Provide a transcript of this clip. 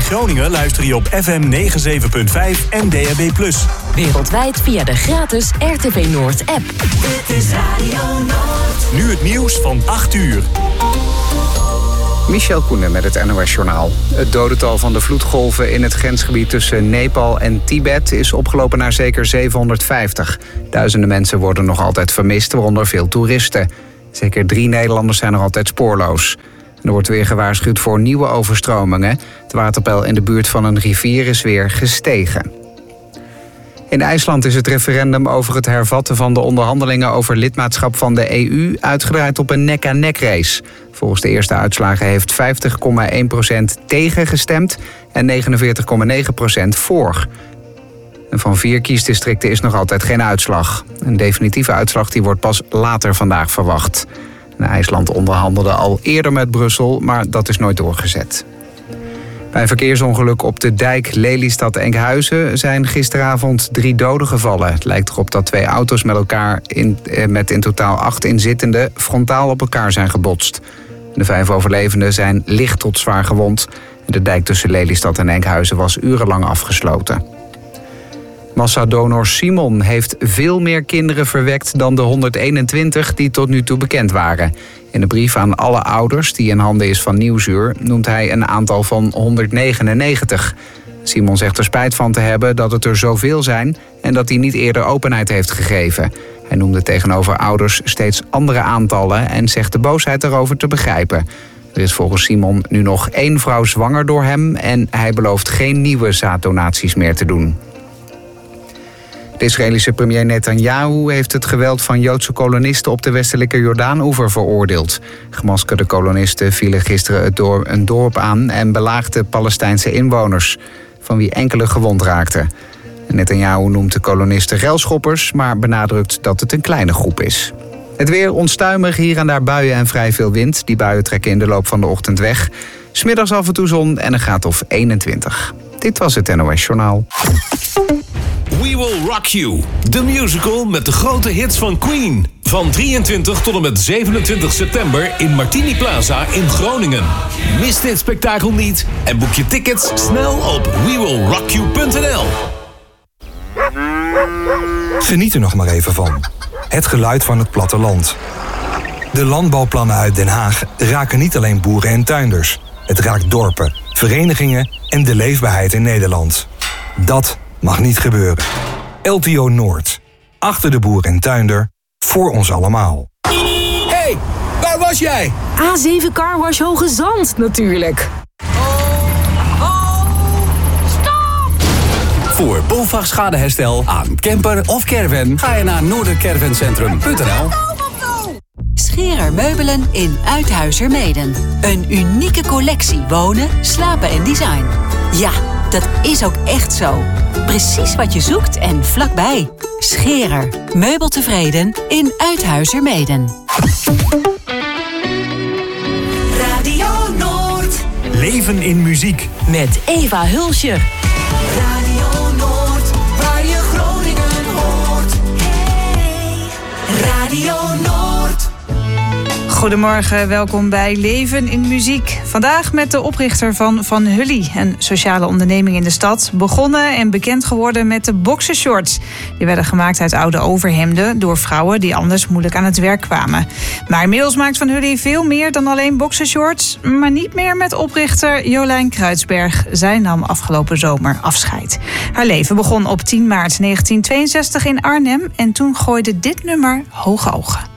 Groningen luister je op FM 97.5 en DAB+. Wereldwijd via de gratis RTV Noord app. Dit is Radio Noord. Nu het nieuws van 8 uur. Michel Koenen met het NOS-journaal. Het dodental van de vloedgolven in het grensgebied tussen Nepal en Tibet is opgelopen naar zeker 750. Duizenden mensen worden nog altijd vermist, waaronder veel toeristen. Zeker 3 Nederlanders zijn nog altijd spoorloos. Er wordt weer gewaarschuwd voor nieuwe overstromingen. Het waterpeil in de buurt van een rivier is weer gestegen. In IJsland is het referendum over het hervatten van de onderhandelingen over lidmaatschap van de EU uitgedraaid op een nek-aan-nek race. Volgens de eerste uitslagen heeft 50,1% tegen gestemd en 49,9% voor. En van 4 kiesdistricten is nog altijd geen uitslag. Een definitieve uitslag die wordt pas later vandaag verwacht. IJsland onderhandelde al eerder met Brussel, maar dat is nooit doorgezet. Bij een verkeersongeluk op de dijk Lelystad-Enkhuizen zijn gisteravond 3 doden gevallen. Het lijkt erop dat 2 auto's met elkaar met in totaal 8 inzittenden frontaal op elkaar zijn gebotst. De 5 overlevenden zijn licht tot zwaar gewond. De dijk tussen Lelystad en Enkhuizen was urenlang afgesloten. Massadonor Simon heeft veel meer kinderen verwekt dan de 121 die tot nu toe bekend waren. In een brief aan alle ouders, die in handen is van Nieuwsuur, noemt hij een aantal van 199. Simon zegt er spijt van te hebben dat het er zoveel zijn en dat hij niet eerder openheid heeft gegeven. Hij noemde tegenover ouders steeds andere aantallen en zegt de boosheid daarover te begrijpen. Er is volgens Simon nu nog 1 vrouw zwanger door hem en hij belooft geen nieuwe zaaddonaties meer te doen. De Israëlische premier Netanyahu heeft het geweld van Joodse kolonisten op de westelijke Jordaanoever veroordeeld. Gemaskerde kolonisten vielen gisteren een dorp aan en belaagden Palestijnse inwoners, van wie enkele gewond raakten. Netanyahu noemt de kolonisten relschoppers, maar benadrukt dat het een kleine groep is. Het weer onstuimig, hier en daar buien en vrij veel wind. Die buien trekken in de loop van de ochtend weg. 's Middags af en toe zon en een graad of 21. Dit was het NOS Journaal. We Will Rock You, de musical met de grote hits van Queen. Van 23 tot en met 27 september in Martini Plaza in Groningen. Mis dit spektakel niet en boek je tickets snel op wewillrockyou.nl. Geniet er nog maar even van. Het geluid van het platteland. De landbouwplannen uit Den Haag raken niet alleen boeren en tuinders. Het raakt dorpen, verenigingen en de leefbaarheid in Nederland. Dat mag niet gebeuren. LTO Noord. Achter de boer en tuinder. Voor ons allemaal. Hey, waar was jij? A7 Carwash Hoge Zand natuurlijk. Voor BOVAG schadeherstel aan camper of caravan ga je naar noordercaravancentrum.nl. Scherer Meubelen in Uithuizermeeden. Een unieke collectie wonen, slapen en design. Ja, dat is ook echt zo. Precies wat je zoekt en vlakbij. Scherer. Meubeltevreden in Uithuizermeeden. Radio Noord. Leven in muziek. Met Eva Hulsje. Radio Noord, waar je Groningen hoort. Hey. Radio Noord. Goedemorgen, welkom bij Leven in Muziek. Vandaag met de oprichter van Van Hully, een sociale onderneming in de stad. Begonnen en bekend geworden met de boxershorts. Die werden gemaakt uit oude overhemden door vrouwen die anders moeilijk aan het werk kwamen. Maar inmiddels maakt Van Hully veel meer dan alleen boxershorts. Maar niet meer met oprichter Jolijn Kruidsberg. Zij nam afgelopen zomer afscheid. Haar leven begon op 10 maart 1962 in Arnhem en toen gooide dit nummer hoge ogen.